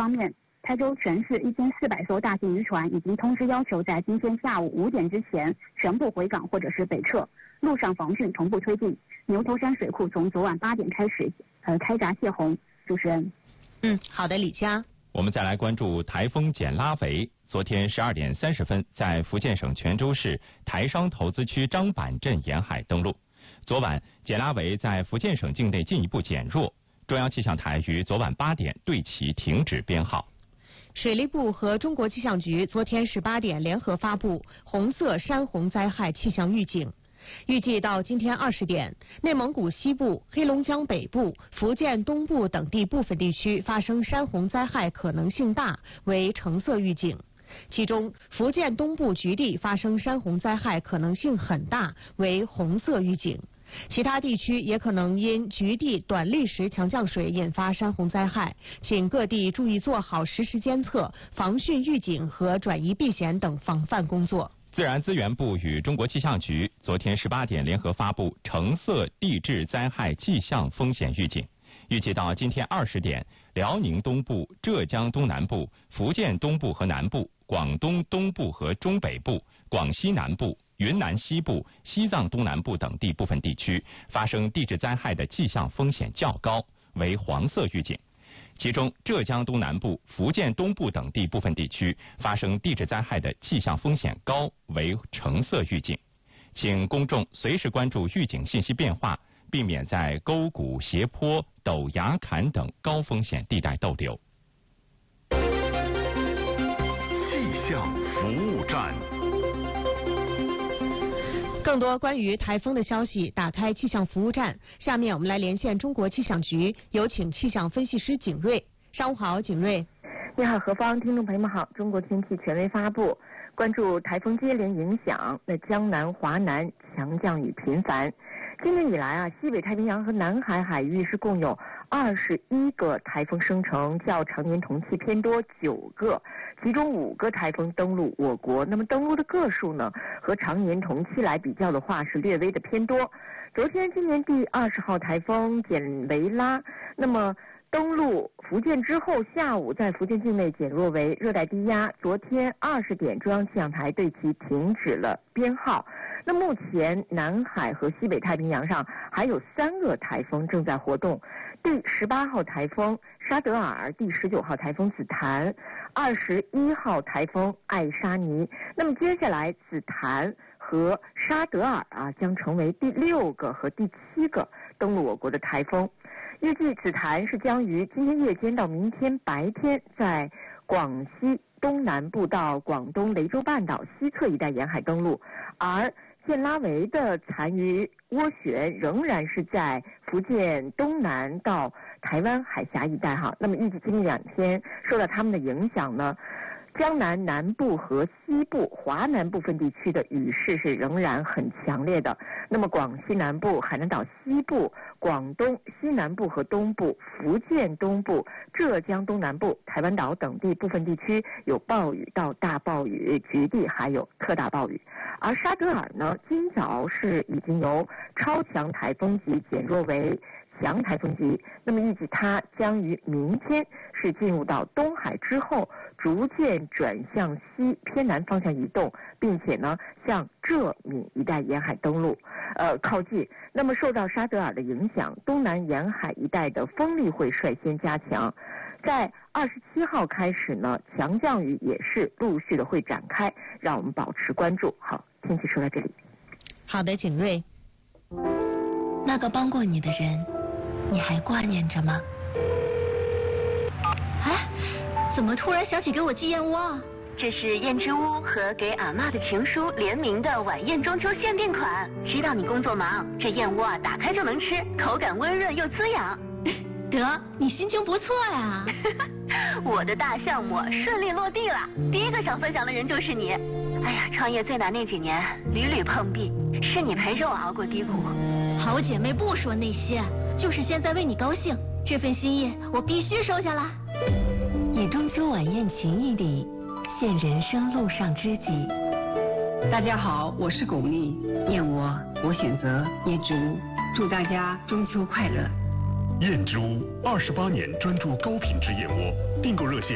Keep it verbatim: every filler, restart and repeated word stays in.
方面，台州全市一千四百艘大型渔船已经通知要求在今天下午五点之前全部回港或者是北撤，陆上防汛同步推进。牛头山水库从昨晚八点开始呃开闸泄洪。主持人， 嗯，好的，李佳。 我们再来关注台风简拉维。昨天十二点三十分，在福建省泉州市台商投资区张板镇沿海登陆。昨晚，简拉维在福建省境内进一步减弱。中央气象台于昨晚八点对其停止编号。 水利部和中国气象局昨天十八点联合发布红色山洪灾害气象预警。预计到今天二十点，内蒙古西部、黑龙江北部、福建东部等地部分地区发生山洪灾害可能性大，为橙色预警。其中，福建东部局地发生山洪灾害可能性很大，为红色预警。其他地区也可能因局地短砾石强降水引发山洪灾害，请各地注意做好实时监测、防汛预警和转移避险等防范工作。 自然资源部与中国气象局昨天十八点联合发布橙色地质灾害气象风险预警。预计到今天二十点，辽宁东部、浙江东南部、福建东部和南部、广东东部和中北部、广西南部、云南西部、西藏东南部等地部分地区发生地质灾害的气象风险较高，为黄色预警。其中，浙江东南部、福建东部等地部分地区发生地质灾害的气象风险高，为橙色预警。请公众随时关注预警信息变化，避免在沟谷、斜坡、陡崖坎等高风险地带逗留。 气象服务站。 更多关于台风的消息，打开气象服务站。下面我们来连线中国气象局，有请气象分析师景瑞。上午好，景瑞。 你好，何方，听众朋友们好。中国天气权威发布，关注台风接连影响，那江南、华南强降雨频繁。今年以来啊，西北太平洋和南海海域是共有二十一个台风生成，较常年同期偏多九个，其中五个台风登陆我国。那么登陆的个数呢，和常年同期来比较的话，是略微的偏多。昨天今年第二十号台风简维拉，那么登陆福建之后，下午在福建境内减弱为热带低压。昨天二十点，中央气象台对其停止了编号。那目前南海和西北太平洋上还有三个台风正在活动，第十八号台风沙德尔，第十九号台风紫檀，二十一号台风艾沙尼。那么接下来紫檀和沙德尔啊将成为第六个和第七个登陆我国的台风。预计紫檀是将于今天夜间到明天白天在广西东南部到广东雷州半岛西侧一带沿海登陆，而简拉维的残余涡旋仍然是在福建东南到台湾海峡一带哈。那么预计今明两天受到他们的影响呢，江南南部和西部、华南部分地区的雨势是仍然很强烈的。那么广西南部、海南岛西部、广东西南部和东部、福建东部、浙江东南部、台湾岛等地部分地区有暴雨到大暴雨，局地还有特大暴雨。而沙德尔呢，今早是已经由超强台风级减弱为强台风级，那么预计它将于明天是进入到东海之后，逐渐转向西偏南方向移动，并且呢向浙闽一带沿海登陆，呃靠近。那么受到沙德尔的影响，东南沿海一带的风力会率先加强。在二十七号开始呢，强降雨也是陆续的会展开，让我们保持关注。好，天气说到这里。 好的，景瑞。 那个帮过你的人，你还挂念着吗？哎，怎么突然想起给我寄燕窝啊？ 这是燕之屋和给阿嬷的情书联名的晚宴中秋限定款。知道你工作忙，这燕窝啊打开就能吃，口感温润又滋养。 得，你心情不错呀。 我的大项目顺利落地了，第一个想分享的人就是你。哎呀，创业最难那几年，屡屡碰壁，是你陪着我熬过低谷。 好姐妹不说那些，就是现在为你高兴，这份心意我必须收下啦。 以中秋晚宴情谊礼，献人生路上知己。 大家好，我是巩俐，燕窝我选择燕之屋，祝大家中秋快乐。 燕之屋二十八年专注高品质燕窝，订购热线